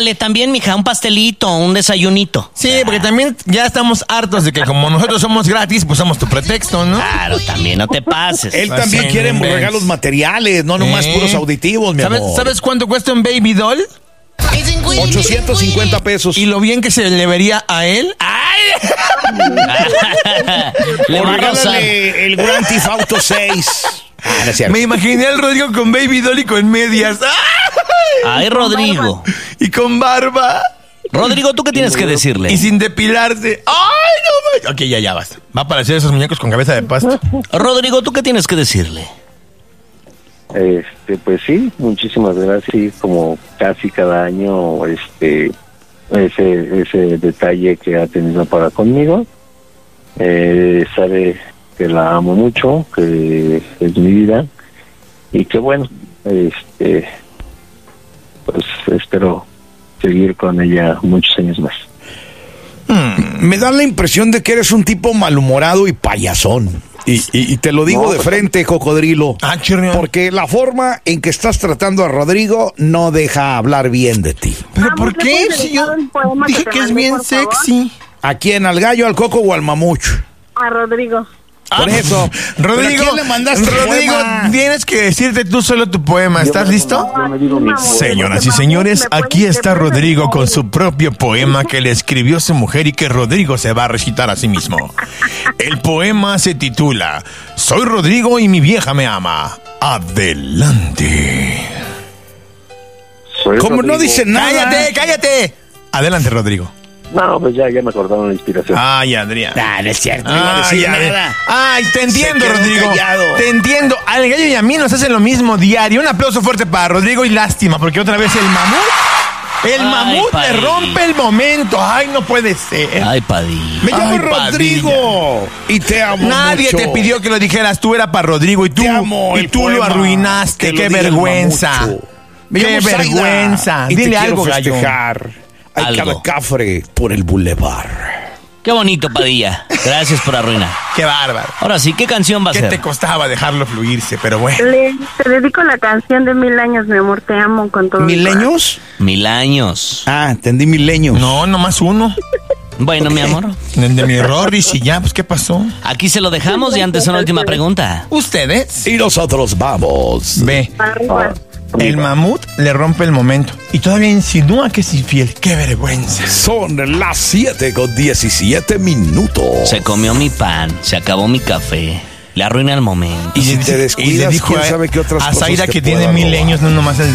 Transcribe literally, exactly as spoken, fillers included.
Invítale también, mija, un pastelito, un desayunito. Sí, porque también ya estamos hartos de que como nosotros somos gratis, pues somos tu pretexto, ¿no? Claro, también no te pases. Él también Sí, quiere ves. regalos materiales, no nomás Sí. puros auditivos, mi ¿Sabes, amor. ¿Sabes cuánto cuesta un baby doll? ochocientos cincuenta pesos. Y lo bien que se le vería a él. ¡Ay! Le va a rozar. Regálale el Grand Theft Auto seis. Ah, no es cierto. Me imaginé al Rodrigo con baby doll y con medias. Ay, Rodrigo. Y con barba. Rodrigo, ¿tú qué tienes que decirle? Y sin depilarse. ¡Ay, no! me- Ok, ya, ya basta. Va a aparecer esos muñecos con cabeza de pasto. Rodrigo, ¿tú qué tienes que decirle? Este, pues sí, muchísimas gracias. Sí, como casi cada año, este, ese, ese detalle que ha tenido para conmigo. Eh, sabe que la amo mucho, que es mi vida y que bueno, este, pues espero seguir con ella muchos años más. Mm, me da la impresión de que eres un tipo malhumorado y payasón. Y, y, y te lo digo No, de pues, frente, cocodrilo. Ah, chirrión. Porque la forma en que estás tratando a Rodrigo no deja hablar bien de ti. ¿Pero Vamos, por ¿le qué? puedes Si yo dedicar un poema dije que te que es mandé, bien por favor? sexy. ¿A quién? ¿Al gallo, al coco o al mamuch? A Rodrigo. Por eso. ¿Pero Rodrigo, a quién le mandaste el Rodrigo, poema? tienes que decirte tú solo tu poema. ¿Estás me- listo? Yo me digo mi poema. Señoras y señores, aquí está Rodrigo con su propio poema que le escribió su mujer y que Rodrigo se va a recitar a sí mismo. El poema se titula Soy Rodrigo y mi vieja me ama. Adelante. Soy Como no Rodrigo. dice nada. ¡Cállate, cállate! Adelante, Rodrigo. No, pues ya, ya me acordaron la inspiración. Ay, Adrián. Ah, no es cierto. No iba a Ay, decir Adrián. nada. Ay, te entiendo, Se quedó Rodrigo. callado. Te entiendo. Al gallo y a mí nos hacen lo mismo diario. Un aplauso fuerte para Rodrigo y lástima, porque otra vez el mamut. El Ay, mamut le Padilla. rompe el momento. Ay, no puede ser. Ay, Padilla. Me llamo Ay, Rodrigo. Y te amo Nadie mucho. te pidió que lo dijeras. Tú era para Rodrigo y tú, Te amo, y el tú lo poema, arruinaste. que lo Qué diga el vergüenza. mamucho. Me Qué llamo Zaida vergüenza. y te Dile quiero algo, gallo. festejar. Hay Algo. cada cafre por el bulevar. Qué bonito, Padilla. Gracias por arruinar. Qué bárbaro. Ahora sí, ¿qué canción va a ¿Qué ser? te costaba dejarlo fluirse? Pero bueno. Le, te dedico la canción de Mil Años, mi amor, te amo con todo mi corazón. ¿Mileños? Mil años. Ah, entendí mileños. No, nomás uno. Bueno, mi amor. De, de mi error y si ya, pues ¿qué pasó? Aquí se lo dejamos y antes una última pregunta. ¿Ustedes? Y nosotros vamos. Ve. Arriba. El mamut le rompe el momento y todavía insinúa que es infiel. ¡Qué vergüenza! Son las siete con diecisiete minutos. Se comió mi pan, se acabó mi café. Le arruina el momento. Y si le te dice- descuidas, y le dijo quién a, sabe qué otras a cosas Zaida te que pueda tiene mil robar. años, no nomás es